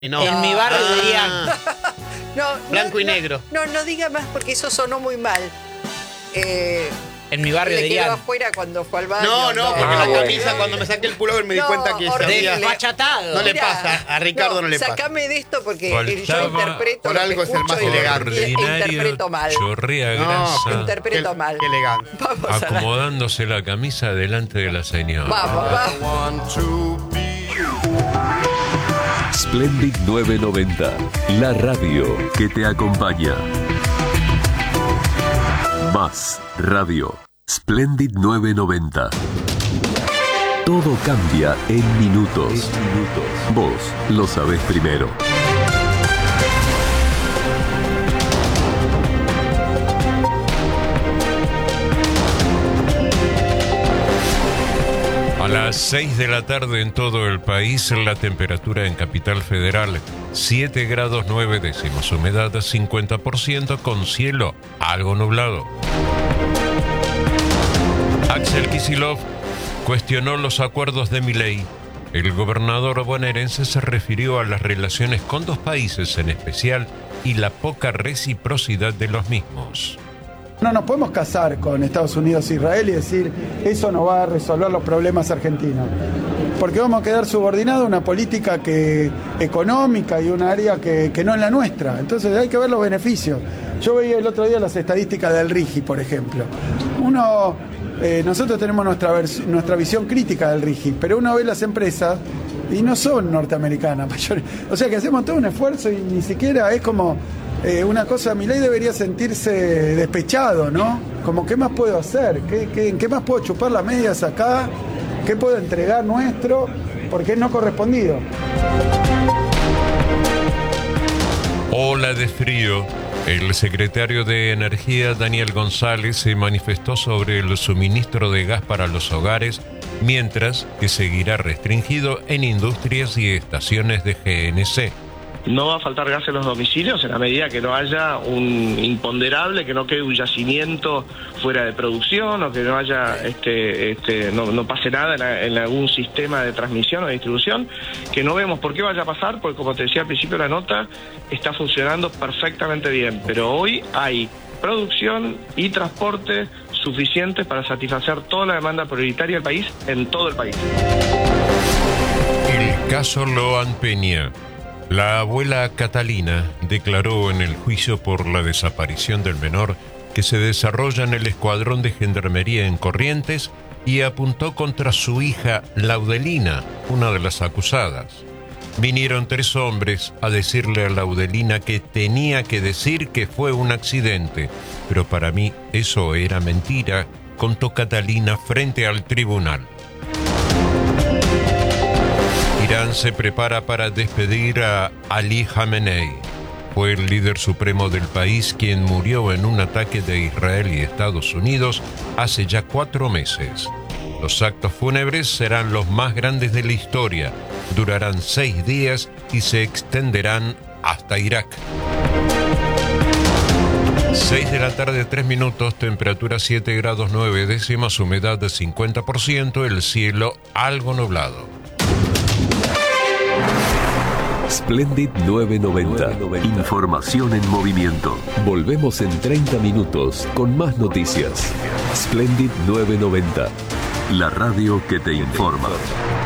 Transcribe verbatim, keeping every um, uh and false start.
No. En mi barrio Ah. dirían No, Blanco no, y no, negro. No, no diga más porque eso sonó muy mal. Eh, en mi barrio le quedó dirían afuera cuando fue al baño. No, no, porque Ah, la bueno. camisa, cuando me saqué el pullover me di No, cuenta que horrible. sabía. desfachatado. No le Mira, pasa, a Ricardo no le pasa. Sacame de esto porque Faltaba- yo interpreto por lo que algo es el escucho más y- elegante. y- e interpreto mal. chorrea No, grasa, Interpreto Qué- mal. qué elegante. Vamos a la... acomodándose la camisa delante de la señora. Vamos, vamos. Splendid novecientos noventa, la radio que te acompaña. Más radio. Splendid novecientos noventa. Todo cambia en minutos. Vos lo sabés primero. A las seis de la tarde en todo el país, la temperatura en Capital Federal siete grados nueve décimos, humedad cincuenta por ciento con cielo algo nublado. Axel Kicillof cuestionó los acuerdos de Milei. El gobernador bonaerense se refirió a las relaciones con dos países en especial y la poca reciprocidad de los mismos. No nos podemos casar con Estados Unidos e Israel y decir eso no va a resolver los problemas argentinos. Porque vamos a quedar subordinados a una política que, económica y un área que, que no es la nuestra. Entonces hay que ver los beneficios. Yo veía el otro día las estadísticas del RIGI, por ejemplo. Uno, eh, nosotros tenemos nuestra, vers- nuestra visión crítica del RIGI, pero uno ve las empresas y no son norteamericanas. mayor- O sea que hacemos todo un esfuerzo y ni siquiera es como... Eh, una cosa, Milei debería sentirse despechado, ¿no? Como, ¿qué más puedo hacer? ¿Qué, qué, ¿En qué más puedo chupar las medias acá? ¿Qué puedo entregar nuestro? Porque es no correspondido. Ola de frío. El secretario de Energía, Daniel González, se manifestó sobre el suministro de gas para los hogares, mientras que seguirá restringido en industrias y estaciones de G N C. No va a faltar gas en los domicilios en la medida que no haya un imponderable, que no quede un yacimiento fuera de producción o que no haya, este, este, no, no pase nada en, la, en algún sistema de transmisión o de distribución, que no vemos por qué vaya a pasar, porque como te decía al principio de la nota, está funcionando perfectamente bien, pero hoy hay producción y transporte suficientes para satisfacer toda la demanda prioritaria del país en todo el país. El caso Loan Peña. La abuela Catalina declaró en el juicio por la desaparición del menor que se desarrolla en el escuadrón de gendarmería en Corrientes y apuntó contra su hija Laudelina, una de las acusadas. Vinieron tres hombres a decirle a Laudelina que tenía que decir que fue un accidente, pero para mí eso era mentira, contó Catalina frente al tribunal. Irán se prepara para despedir a Ali Khamenei. Fue el líder supremo del país quien murió en un ataque de Israel y Estados Unidos hace ya cuatro meses. Los actos fúnebres serán los más grandes de la historia, durarán seis días y se extenderán hasta Irak. seis de la tarde, tres minutos, temperatura siete grados nueve décimas, humedad de cincuenta por ciento, el cielo algo nublado. Splendid novecientos noventa. Información en movimiento. Volvemos en treinta minutos con más noticias. Splendid novecientos noventa. La radio que te informa.